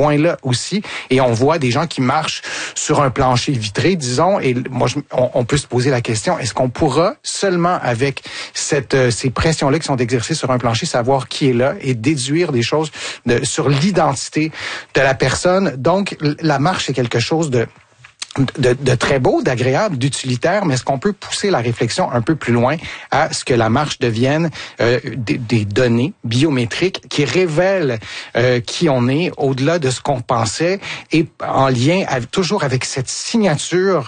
point-là aussi. Et on voit des gens qui marchent sur un plancher vitré, disons. Et moi, on peut se poser la question, est-ce qu'on pourra seulement avec ces pressions-là qui sont exercées sur un plancher savoir qui est là et déduire des choses sur l'identité de la personne? Donc, la marche, c'est quelque chose de très beau, d'agréable, d'utilitaire, mais est-ce qu'on peut pousser la réflexion un peu plus loin à ce que la marche devienne des données biométriques qui révèlent qui on est au-delà de ce qu'on pensait et en lien toujours avec cette signature,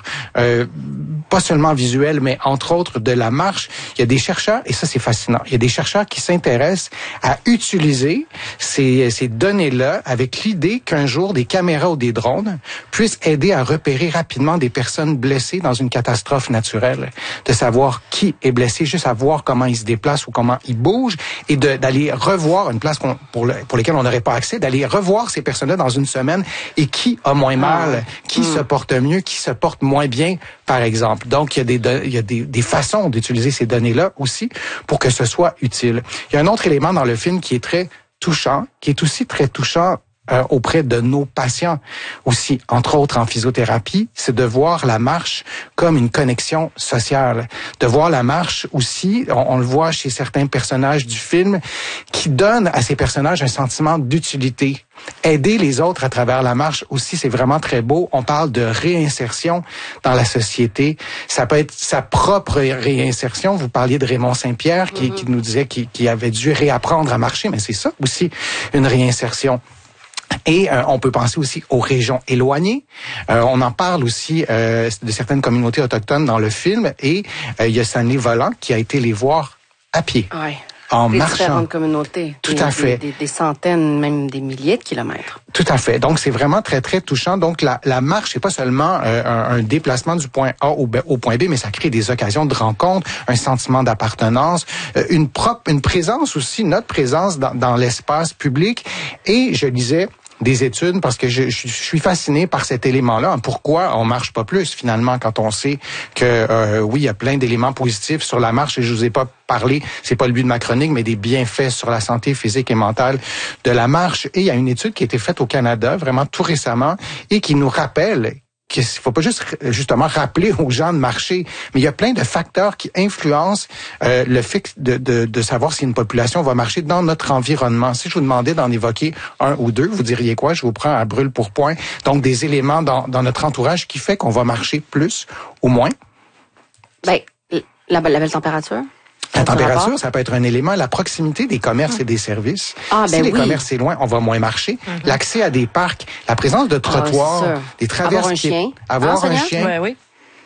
pas seulement visuelle, mais entre autres de la marche. Il y a des chercheurs, et ça c'est fascinant, il y a des chercheurs qui s'intéressent à utiliser ces données-là avec l'idée qu'un jour des caméras ou des drones puissent aider à repérer rapidement des personnes blessées dans une catastrophe naturelle, de savoir qui est blessé, juste à voir comment il se déplace ou comment il bouge et d'aller revoir une place pour lesquelles on n'aurait pas accès, d'aller revoir ces personnes-là dans une semaine et qui a moins mal, qui se porte mieux, qui se porte moins bien, par exemple. Donc, il y a des façons d'utiliser ces données-là aussi pour que ce soit utile. Il y a un autre élément dans le film qui est très touchant, qui est aussi très touchant auprès de nos patients aussi, entre autres en physiothérapie, c'est de voir la marche comme une connexion sociale. De voir la marche aussi, on le voit chez certains personnages du film, qui donnent à ces personnages un sentiment d'utilité. Aider les autres à travers la marche aussi, c'est vraiment très beau. On parle de réinsertion dans la société. Ça peut être sa propre réinsertion. Vous parliez de Raymond Saint-Pierre qui nous disait qu'il avait dû réapprendre à marcher, mais c'est ça aussi, une réinsertion. Et on peut penser aussi aux régions éloignées. On en parle aussi de certaines communautés autochtones dans le film. Et il y a Stanley Volant qui a été les voir à pied. Ouais. En des marchant. Différentes communautés. Tout à fait. Des centaines, même des milliers de kilomètres. Tout à fait. Donc, c'est vraiment très, très touchant. Donc, la marche, c'est pas seulement un déplacement du point A au point B, mais ça crée des occasions de rencontre, un sentiment d'appartenance, une présence aussi, notre présence dans l'espace public. Et je lisais des études parce que je suis fasciné par cet élément-là. Pourquoi on marche pas plus finalement quand on sait que oui, il y a plein d'éléments positifs sur la marche et je vous ai pas parlé, c'est pas le but de ma chronique, mais des bienfaits sur la santé physique et mentale de la marche. Et il y a une étude qui a été faite au Canada vraiment tout récemment et qui nous rappelle qu'il faut pas justement rappeler aux gens de marcher, mais il y a plein de facteurs qui influencent le fait de savoir si une population va marcher dans notre environnement. Si je vous demandais d'en évoquer un ou deux, vous diriez quoi? Je vous prends à brûle pour point. Donc, des éléments dans notre entourage qui fait qu'on va marcher plus ou moins. Ben, la belle température. La température, ça peut être un élément. La proximité des commerces et des services. Si les commerces sont loin, on va moins marcher. L'accès à des parcs, la présence de trottoirs, des traverses. Avoir un chien. Un chien. Oui.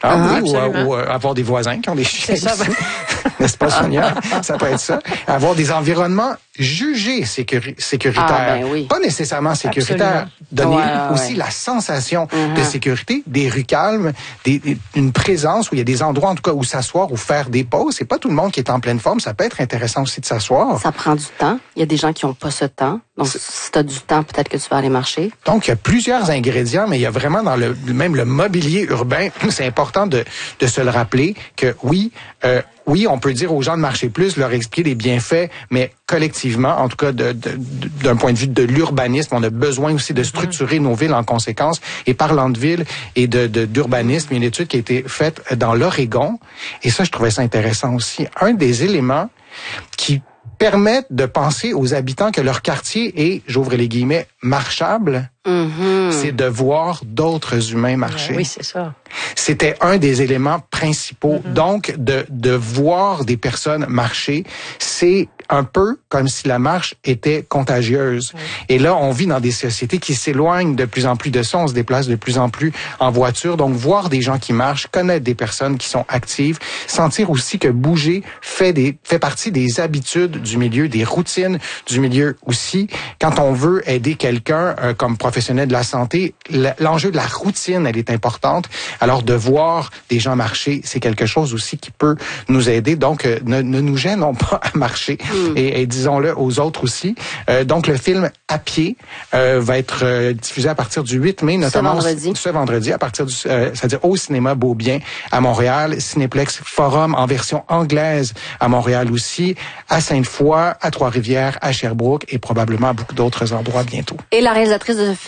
Ou avoir des voisins qui ont des chiens. C'est ça. N'est-ce pas, Sonia? Ça peut être ça. Avoir des environnements jugés sécuritaires. Pas nécessairement sécuritaires. Donner aussi la sensation de sécurité, des rues calmes, une présence où il y a des endroits, en tout cas, où s'asseoir ou faire des pauses. C'est pas tout le monde qui est en pleine forme. Ça peut être intéressant aussi de s'asseoir. Ça prend du temps. Il y a des gens qui n'ont pas ce temps. Donc, si tu as du temps, peut-être que tu vas aller marcher. Donc, il y a plusieurs ingrédients, mais il y a vraiment dans même le mobilier urbain, c'est important de se le rappeler que oui, on peut dire aux gens de marcher plus, leur expliquer les bienfaits, mais collectivement, en tout cas d'un point de vue de l'urbanisme, on a besoin aussi de structurer nos villes en conséquence. Et parlant de villes et d'urbanisme, il y a une étude qui a été faite dans l'Oregon, et ça, je trouvais ça intéressant aussi. Un des éléments qui permettent de penser aux habitants que leur quartier est, j'ouvre les guillemets, marchable, c'est de voir d'autres humains marcher. Oui, c'est ça. C'était un des éléments principaux. Donc, de voir des personnes marcher, c'est un peu comme si la marche était contagieuse. Et là, on vit dans des sociétés qui s'éloignent de plus en plus de ça. On se déplace de plus en plus en voiture. Donc, voir des gens qui marchent, connaître des personnes qui sont actives, sentir aussi que bouger fait partie des habitudes du milieu, des routines du milieu aussi. Quand on veut aider quelqu'un comme professionnel de la santé, l'enjeu de la routine, elle est importante. Alors, de voir des gens marcher, c'est quelque chose aussi qui peut nous aider. Donc, ne nous gênons pas à marcher. Et disons-le aux autres aussi. Donc, le film À pied va être diffusé à partir du 8 mai, notamment ce vendredi, à partir c'est-à-dire au cinéma Beaubien à Montréal, Cinéplex Forum en version anglaise à Montréal aussi, à Sainte-Foy, à Trois-Rivières, à Sherbrooke et probablement à beaucoup d'autres endroits bientôt. Et la réalisatrice de